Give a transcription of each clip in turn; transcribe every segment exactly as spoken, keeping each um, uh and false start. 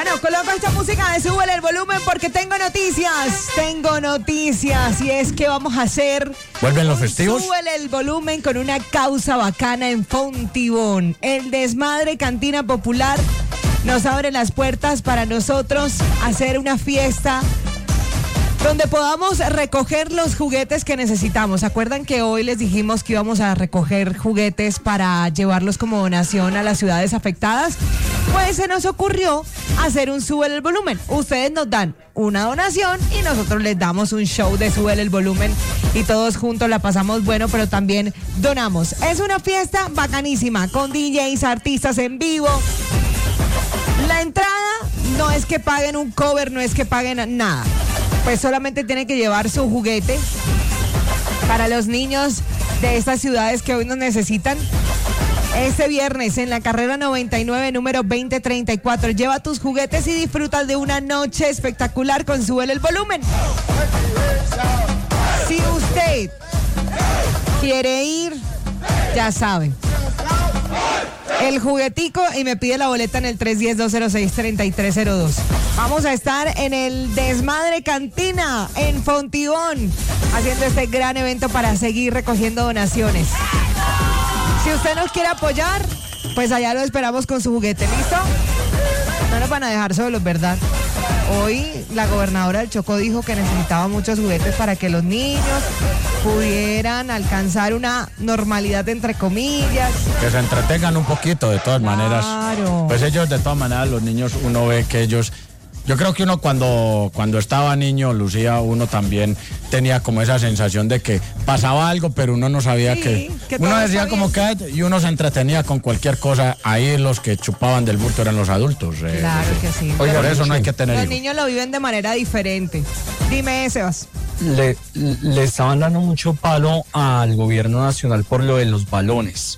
Bueno, coloco esta música de Súbele el volumen porque tengo noticias, tengo noticias y es que vamos a hacer... ¿Vuelven los festivos? Súbele el volumen con una causa bacana en Fontibón. El Desmadre Cantina Popular nos abre las puertas para nosotros hacer una fiesta donde podamos recoger los juguetes que necesitamos. ¿Se acuerdan que hoy les dijimos que íbamos a recoger juguetes para llevarlos como donación a las ciudades afectadas? Pues se nos ocurrió hacer un Súbele el volumen. Ustedes nos dan una donación y nosotros les damos un show de Súbele el volumen y todos juntos la pasamos bueno, pero también donamos. Es una fiesta bacanísima con D Js, artistas en vivo. La entrada no es que paguen un cover, no es que paguen nada. Pues solamente tienen que llevar su juguete para los niños de estas ciudades que hoy nos necesitan. Este viernes en la carrera noventa y nueve, número veinte treinta y cuatro. Lleva tus juguetes y disfrutas de una noche espectacular con Súbele el volumen. Si usted quiere ir, ya saben. El juguetico y me pide la boleta en el tres uno cero, dos cero seis, tres tres cero dos. Vamos a estar en el Desmadre Cantina en Fontibón haciendo este gran evento para seguir recogiendo donaciones. Si usted nos quiere apoyar, pues allá lo esperamos con su juguete, ¿listo? No nos van a dejar solos, ¿verdad? Hoy la gobernadora del Chocó dijo que necesitaba muchos juguetes para que los niños pudieran alcanzar una normalidad entre comillas. Que se entretengan un poquito de todas Claro. maneras. Pues ellos de todas maneras, los niños, uno ve que ellos... Yo creo que uno cuando, cuando estaba niño, Lucía, uno también tenía como esa sensación de que pasaba algo, pero uno no sabía Sí, que... que uno todo decía está como bien. que... Y uno se entretenía con cualquier cosa. Ahí los que chupaban del bulto eran los adultos. eh, Claro eh. que sí. Oiga, por eso no hay que tener Los hijos. niños lo viven de manera diferente. Dime, Sebas. Le, le estaban dando mucho palo al gobierno nacional por lo de los balones.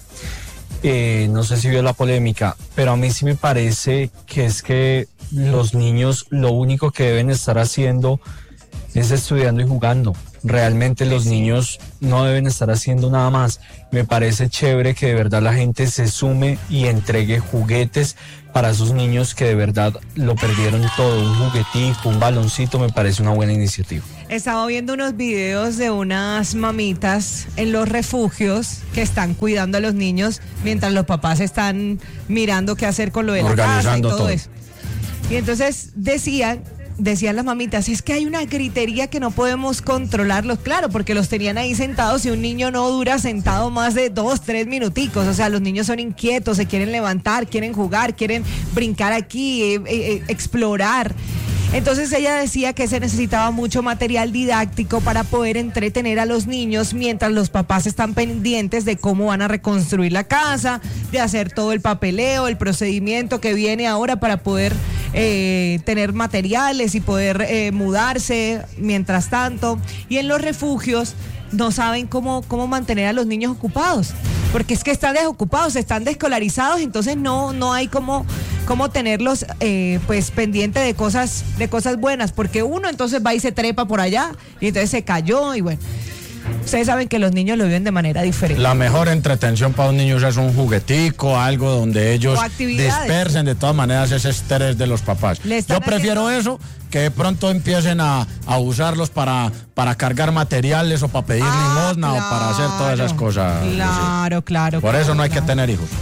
Eh, no sé si vio la polémica, pero a mí sí me parece que es que los niños lo único que deben estar haciendo es estudiando y jugando. Realmente los niños no deben estar haciendo nada más. Me parece chévere que de verdad la gente se sume y entregue juguetes para esos niños que de verdad lo perdieron todo. Un juguetico, un baloncito, me parece una buena iniciativa. Estaba viendo unos videos de unas mamitas en los refugios que están cuidando a los niños mientras los papás están mirando qué hacer con lo de la casa y Organizando todo, todo. eso. Y entonces decían, decían las mamitas, es que hay una gritería que no podemos controlarlos, claro, porque los tenían ahí sentados y un niño no dura sentado más de dos, tres minuticos, o sea, los niños son inquietos, se quieren levantar, quieren jugar, quieren brincar aquí, eh, eh, explorar. Entonces ella decía que se necesitaba mucho material didáctico para poder entretener a los niños mientras los papás están pendientes de cómo van a reconstruir la casa, de hacer todo el papeleo, el procedimiento que viene ahora para poder eh, tener materiales y poder eh, mudarse mientras tanto. Y en los refugios no saben cómo, cómo mantener a los niños ocupados, porque es que están desocupados, están desescolarizados, entonces no, no hay cómo, cómo tenerlos eh, pues pendiente de cosas, de cosas buenas, porque uno entonces va y se trepa por allá y entonces se cayó y bueno. Ustedes saben que los niños lo viven de manera diferente. La mejor entretención para los niños es un juguetico, algo donde ellos O actividades. dispersen de todas maneras ese estrés de los papás. Le están Yo prefiero haciendo- eso, que de pronto empiecen a, a usarlos para, para cargar materiales o para pedir Ah, limosna o para hacer todas esas claro. cosas. Claro, claro. Por claro, eso no hay que claro. tener hijos.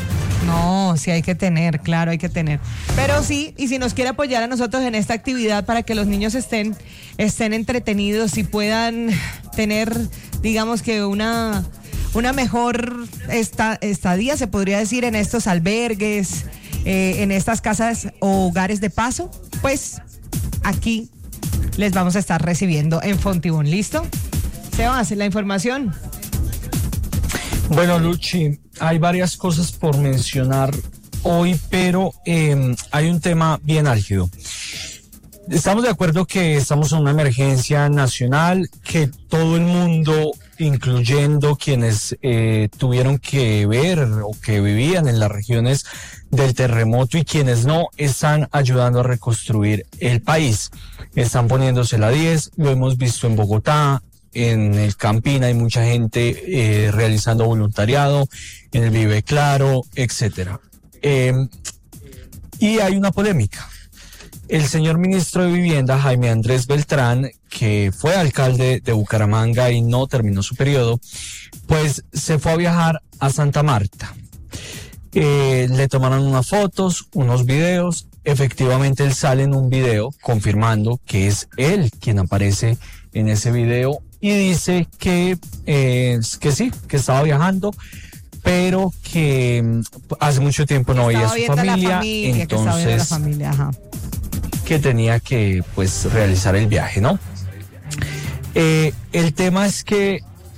No, sí hay que tener, claro, hay que tener. Pero sí, y si nos quiere apoyar a nosotros en esta actividad para que los niños estén, estén entretenidos y puedan tener, digamos que una, una mejor esta, estadía, se podría decir, en estos albergues, eh, en estas casas o hogares de paso, pues aquí les vamos a estar recibiendo en Fontibón. ¿Listo? Sebas, la información. Bueno, Luchi, hay varias cosas por mencionar hoy, pero eh, hay un tema bien álgido. Estamos de acuerdo que estamos en una emergencia nacional, que todo el mundo, incluyendo quienes eh, tuvieron que ver o que vivían en las regiones del terremoto y quienes no, están ayudando a reconstruir el país. Están poniéndose la diez, lo hemos visto en Bogotá, en el Campín hay mucha gente eh, realizando voluntariado, en el Vive Claro, etcétera. Eh, y hay una polémica. El señor ministro de Vivienda, Jaime Andrés Beltrán, que fue alcalde de Bucaramanga y no terminó su periodo, pues se fue a viajar a Santa Marta. Eh, le tomaron unas fotos, unos videos. Efectivamente, él sale en un video confirmando que es él quien aparece en ese video y dice que, eh, que sí, que estaba viajando, pero que hace mucho tiempo no veía a su familia, familia, entonces que, la familia, ajá. que tenía que pues realizar el viaje, ¿no? Eh, el tema es que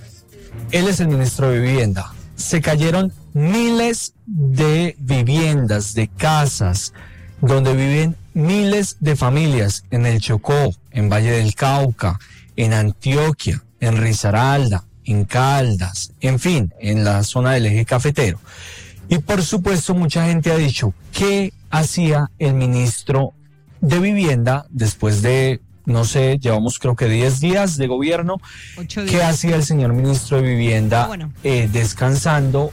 él es el ministro de Vivienda. Se cayeron miles de viviendas, de casas, donde viven miles de familias en el Chocó, en Valle del Cauca, en Antioquia, en Risaralda, en Caldas, en fin, en la zona del eje cafetero. Y por supuesto mucha gente ha dicho, ¿qué hacía el ministro de Vivienda después de, no sé, llevamos creo que diez días de gobierno? Ocho días. ¿Qué hacía el señor ministro de Vivienda ah, bueno. eh, descansando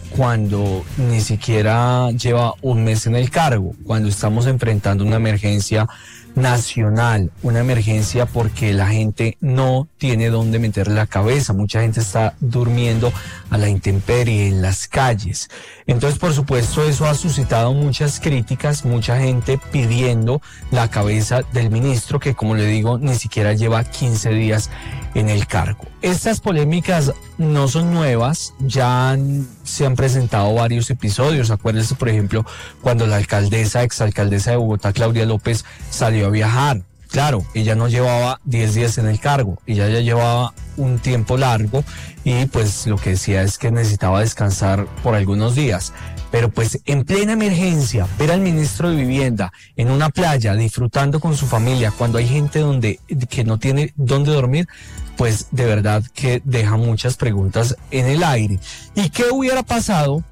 cuando ni siquiera lleva un mes en el cargo, cuando estamos enfrentando una emergencia nacional, una emergencia porque la gente no tiene dónde meter la cabeza, mucha gente está durmiendo a la intemperie en las calles? Entonces, por supuesto, eso ha suscitado muchas críticas, mucha gente pidiendo la cabeza del ministro, que como le digo, ni siquiera lleva quince días en el cargo. Estas polémicas no son nuevas, ya han, se han presentado varios episodios. Acuérdense, por ejemplo, cuando la alcaldesa, exalcaldesa de Bogotá, Claudia López, salió a viajar. Claro, ella no llevaba diez días en el cargo, ella ya llevaba un tiempo largo y pues lo que decía es que necesitaba descansar por algunos días. Pero pues en plena emergencia, ver al ministro de Vivienda en una playa disfrutando con su familia cuando hay gente donde que no tiene dónde dormir, pues de verdad que deja muchas preguntas en el aire. ¿Y qué hubiera pasado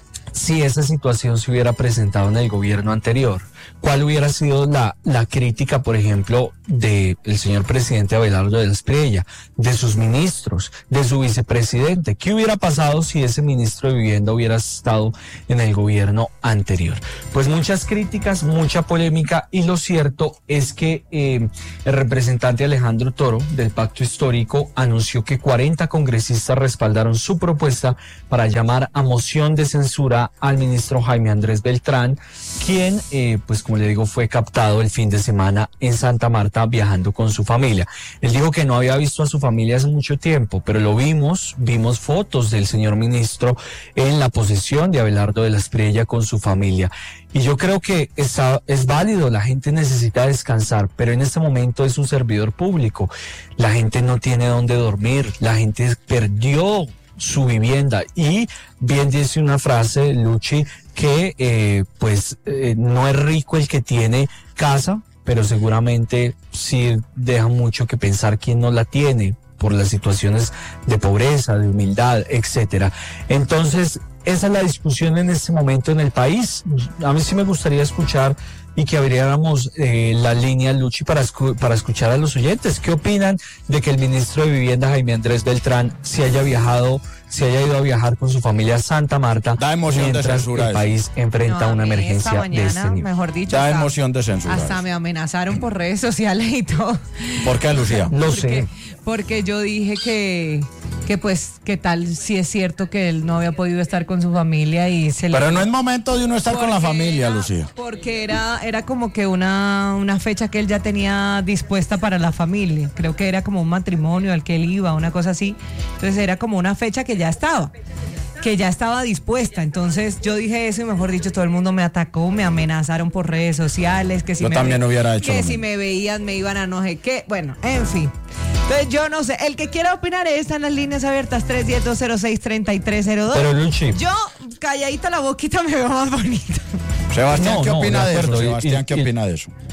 si esa situación se hubiera presentado en el gobierno anterior? ¿Cuál hubiera sido la, la crítica, por ejemplo, del señor presidente Abelardo de la Espriella, de sus ministros, de su vicepresidente? ¿Qué hubiera pasado si ese ministro de Vivienda hubiera estado en el gobierno anterior? Pues muchas críticas, mucha polémica, y lo cierto es que eh, el representante Alejandro Toro del Pacto Histórico anunció que cuarenta congresistas respaldaron su propuesta para llamar a moción de censura al ministro Jaime Andrés Beltrán, quien, eh, pues como le digo, fue captado el fin de semana en Santa Marta viajando con su familia. Él dijo que no había visto a su familia hace mucho tiempo, pero lo vimos, vimos fotos del señor ministro en la posesión de Abelardo de la Espriella con su familia. Y yo creo que está, es válido, la gente necesita descansar, pero en este momento es un servidor público. La gente no tiene dónde dormir, la gente perdió su vivienda. Y bien dice una frase, Luchi, que eh, pues eh, no es rico el que tiene casa, pero seguramente sí deja mucho que pensar quien no la tiene por las situaciones de pobreza, de humildad, etcétera. Entonces, esa es la discusión en este momento en el país. A mí sí me gustaría escuchar y que abriéramos eh, la línea, Luchi, para, escu para escuchar a los oyentes. ¿Qué opinan de que el ministro de Vivienda, Jaime Andrés Beltrán, se haya viajado, se haya ido a viajar con su familia a Santa Marta, da emoción mientras de censura el eso. país enfrenta No, una a mí emergencia esta mañana, de este nivel? Mejor dicho, Da hasta, emoción de censura hasta eso. me amenazaron por redes sociales y todo. ¿Por qué, Lucía? Lo porque, sé. porque yo dije que, que pues, qué tal si es cierto que él no había podido estar con su familia y se le... Pero no es momento de uno estar con la Porque familia, era- Lucía. Porque era, era como que una, una fecha que él ya tenía dispuesta para la familia. Creo que era como un matrimonio al que él iba, una cosa así. Entonces era como una fecha que ya estaba, que ya estaba dispuesta. Entonces yo dije eso y mejor dicho, todo el mundo me atacó, me amenazaron por redes sociales, que si Yo me también ve- hubiera hecho que lo si mismo. me veían me iban a no sé qué. Bueno, en fin. Entonces yo no sé, el que quiera opinar está en las líneas abiertas tres uno cero, dos cero seis, tres tres cero dos. Pero, Luchi, Yo, calladita la boquita, me veo más bonita. Sebastián, No, ¿qué no, opina de de, acuerdo. eso? Y- Sebastián, y- ¿qué y- opina de eso?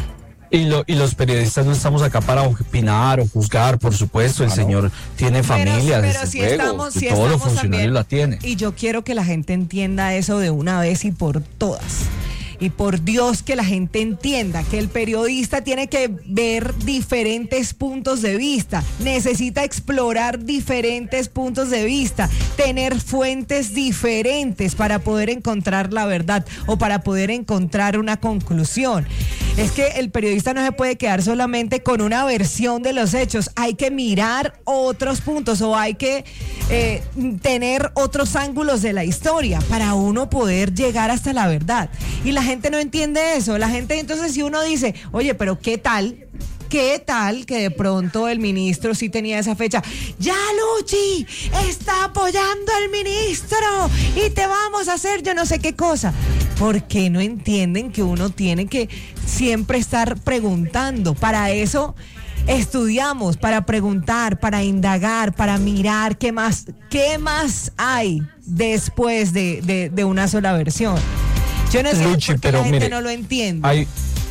Y, lo, y los periodistas no estamos acá para opinar o juzgar, por supuesto. El Ah, no. señor tiene familia, pero, desde pero si luego, estamos, si todos los estamos funcionarios también, la tienen. y yo quiero que la gente entienda eso de una vez y por todas. Y por Dios que la gente entienda que el periodista tiene que ver diferentes puntos de vista, necesita explorar diferentes puntos de vista, tener fuentes diferentes para poder encontrar la verdad o para poder encontrar una conclusión. Es que el periodista no se puede quedar solamente con una versión de los hechos, hay que mirar otros puntos o hay que eh, tener otros ángulos de la historia para uno poder llegar hasta la verdad. Y la gente no entiende eso, la gente entonces si uno dice, oye, pero ¿qué tal? ¿Qué tal que de pronto el ministro sí tenía esa fecha? Ya, Luchi, está apoyando al ministro y te vamos a hacer yo no sé qué cosa. ¿Por qué no entienden que uno tiene que siempre estar preguntando? Para eso estudiamos, para preguntar, para indagar, para mirar qué más, qué más hay después de, de, de una sola versión. Yo no sé Luchi, por qué pero la gente mire, no lo entiende. Hay,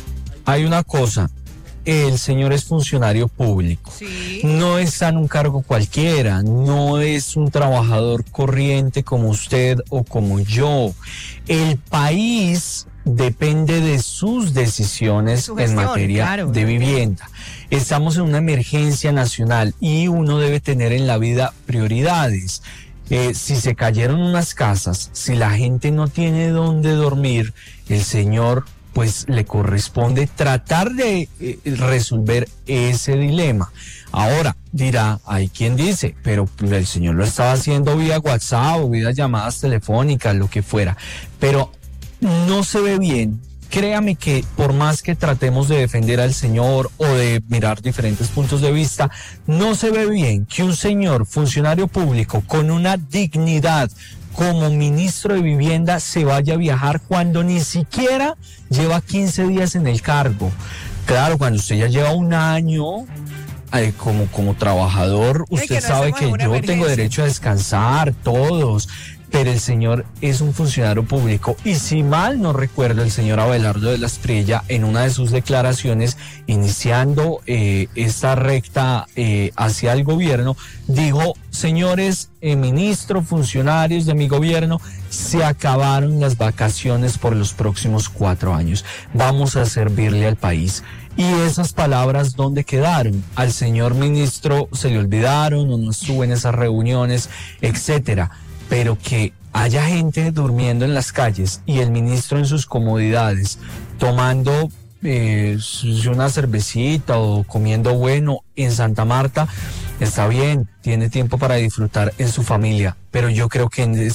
hay una cosa. El señor es funcionario público, Sí. no está en un cargo cualquiera, no es un trabajador corriente como usted o como yo. El país depende de sus decisiones Su en gestión, materia claro. de vivienda. Estamos en una emergencia nacional y uno debe tener en la vida prioridades. Eh, si se cayeron unas casas, si la gente no tiene dónde dormir, el señor pues le corresponde tratar de eh, resolver ese dilema. Ahora dirá, hay quien dice, pero el señor lo estaba haciendo vía WhatsApp o vía llamadas telefónicas, lo que fuera, pero no se ve bien. Créame que por más que tratemos de defender al señor o de mirar diferentes puntos de vista, no se ve bien que un señor funcionario público con una dignidad como ministro de vivienda se vaya a viajar cuando ni siquiera lleva quince días en el cargo. Claro, cuando usted ya lleva un año eh, como, como trabajador, Es usted que no sabe estamos que en yo una tengo emergencia. derecho a descansar, todos. Pero el señor es un funcionario público y si mal no recuerdo, el señor Abelardo de la Espriella en una de sus declaraciones iniciando eh, esta recta eh, hacia el gobierno dijo, señores eh, ministros, funcionarios de mi gobierno, se acabaron las vacaciones por los próximos cuatro años, vamos a servirle al país. Y esas palabras, ¿dónde quedaron? Al señor ministro se le olvidaron o no estuvo en esas reuniones, etcétera. Pero que haya gente durmiendo en las calles y el ministro en sus comodidades, tomando eh, una cervecita o comiendo bueno en Santa Marta, está bien, tiene tiempo para disfrutar en su familia, pero yo creo que en